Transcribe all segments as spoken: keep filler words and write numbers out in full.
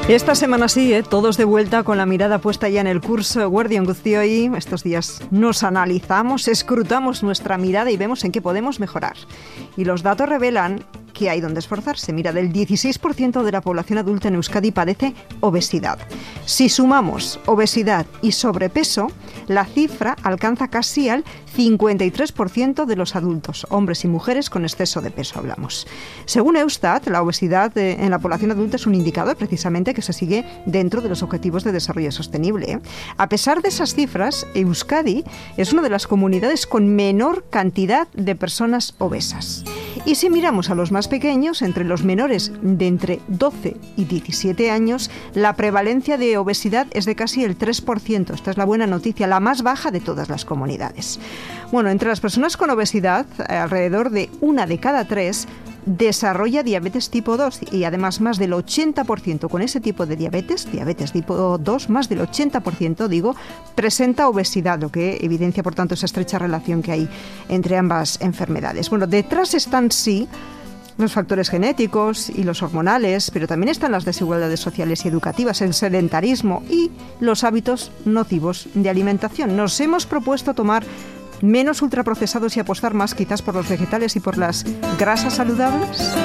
Esta semana sí, ¿eh? Todos de vuelta con la mirada puesta ya en el curso Eguerdion Guztioi. Estos días nos analizamos, escrutamos nuestra mirada y vemos en qué podemos mejorar. Y los datos revelan que hay donde esforzarse. Mira, del dieciséis por ciento de la población adulta en Euskadi padece obesidad. Si sumamos obesidad y sobrepeso, la cifra alcanza casi al cincuenta y tres por ciento de los adultos, hombres y mujeres con exceso de peso hablamos. Según Eustat, la obesidad en la población adulta es un indicador precisamente que se sigue dentro de los Objetivos de Desarrollo Sostenible. A pesar de esas cifras, Euskadi es una de las comunidades con menor cantidad de personas obesas. Y si miramos a los más pequeños, entre los menores de entre doce y diecisiete años, la prevalencia de obesidad es de casi el tres por ciento. Esta es la buena noticia, la más baja de todas las comunidades. Bueno, entre las personas con obesidad, alrededor de una de cada tres desarrolla diabetes tipo dos y además más del ochenta por ciento con ese tipo de diabetes, diabetes tipo dos, más del ochenta por ciento, digo, presenta obesidad, lo que evidencia, por tanto, esa estrecha relación que hay entre ambas enfermedades. Bueno, detrás están, sí, los factores genéticos y los hormonales, pero también están las desigualdades sociales y educativas, el sedentarismo y los hábitos nocivos de alimentación. Nos hemos propuesto tomar menos ultraprocesados y apostar más quizás por los vegetales y por las grasas saludables.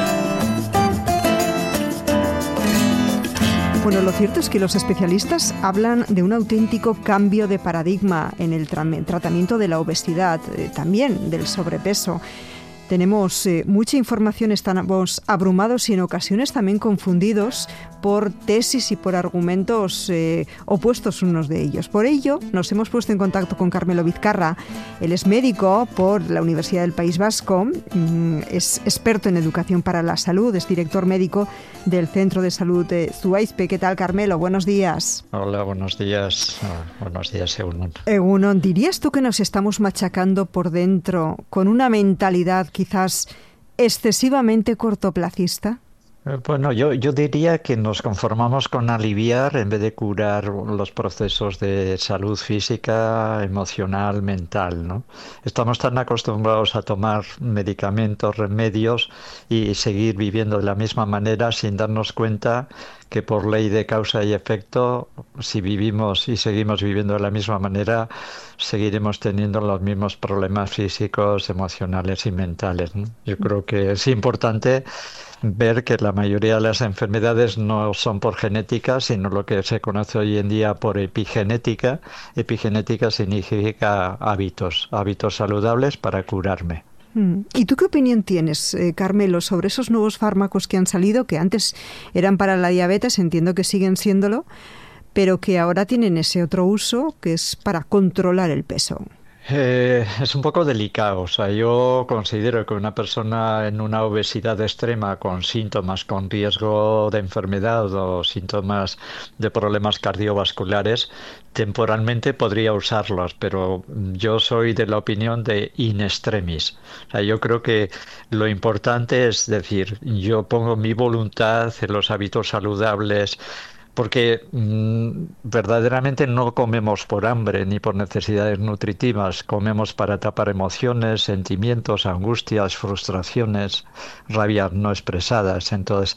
Bueno, lo cierto es que los especialistas hablan de un auténtico cambio de paradigma en el tra- tratamiento de la obesidad, eh, también del sobrepeso. Tenemos eh, mucha información, estamos abrumados y en ocasiones también confundidos por tesis y por argumentos eh, opuestos unos de ellos. Por ello, nos hemos puesto en contacto con Carmelo Vizcarra. Él es médico por la Universidad del País Vasco, mm, es experto en educación para la salud, es director médico del Centro de Salud de Zuaizpe. ¿Qué tal, Carmelo? Buenos días. Hola, buenos días. Oh, buenos días, Egunon. Egunon, ¿dirías tú que nos estamos machacando por dentro con una mentalidad quizás excesivamente cortoplacista? Bueno, yo, yo diría que nos conformamos con aliviar en vez de curar los procesos de salud física, emocional, mental, ¿no? Estamos tan acostumbrados a tomar medicamentos, remedios y seguir viviendo de la misma manera sin darnos cuenta que por ley de causa y efecto, si vivimos y seguimos viviendo de la misma manera, seguiremos teniendo los mismos problemas físicos, emocionales y mentales, ¿no? Yo creo que es importante ver que la mayoría de las enfermedades no son por genética, sino lo que se conoce hoy en día por epigenética. Epigenética significa hábitos, hábitos saludables para curarme. ¿Y tú qué opinión tienes, eh, Carmelo, sobre esos nuevos fármacos que han salido, que antes eran para la diabetes, entiendo que siguen siéndolo, pero que ahora tienen ese otro uso que es para controlar el peso? Eh, es un poco delicado. O sea, yo considero que una persona en una obesidad extrema con síntomas, con riesgo de enfermedad o síntomas de problemas cardiovasculares, temporalmente podría usarlos, pero yo soy de la opinión de in extremis. O sea, yo creo que lo importante es decir, yo pongo mi voluntad en los hábitos saludables, porque mmm, verdaderamente no comemos por hambre ni por necesidades nutritivas, comemos para tapar emociones, sentimientos, angustias, frustraciones, rabias no expresadas. Entonces,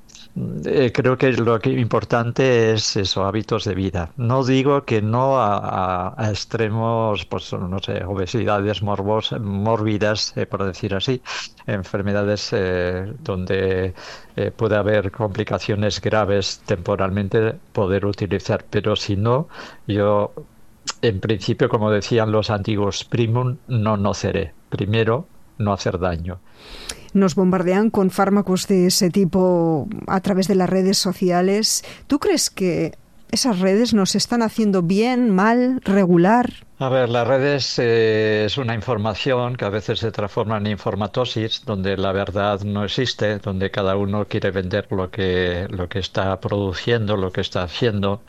eh, creo que lo que importante es eso, hábitos de vida. No digo que no a, a, a extremos, pues no sé, obesidades morbos, mórbidas, eh, por decir así, enfermedades eh, donde eh, puede haber complicaciones graves temporalmente, poder utilizar, pero si no, yo en principio, como decían los antiguos, primum non nocere, primero no hacer daño. Nos bombardean con fármacos de ese tipo a través de las redes sociales. ¿Tú crees que esas redes nos están haciendo bien, mal, regular? A ver, las redes eh, es una información que a veces se transforma en informatosis, donde la verdad no existe, donde cada uno quiere vender lo que, lo que está produciendo, lo que está haciendo.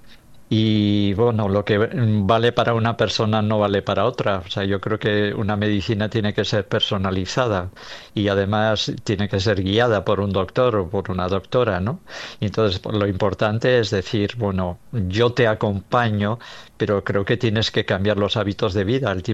Y bueno, lo que vale para una persona no vale para otra. O sea, yo creo que una medicina tiene que ser personalizada y además tiene que ser guiada por un doctor o por una doctora, ¿no? Y entonces lo importante es decir, bueno, yo te acompaño, pero creo que tienes que cambiar los hábitos de vida, el tipo